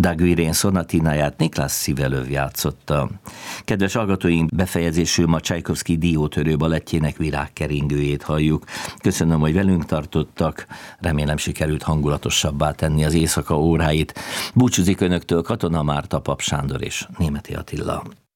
Daguirén szonatináját Niklas Szivelöv játszotta. Kedves hallgatóink, befejezésül ma Csajkovszky diótörő balettjének Virágkeringőjét halljuk. Köszönöm, hogy velünk tartottak, remélem sikerült hangulatosabbá tenni az éjszaka óráit. Búcsúzik önöktől Katona Márta, Pap Sándor és Németi Attila.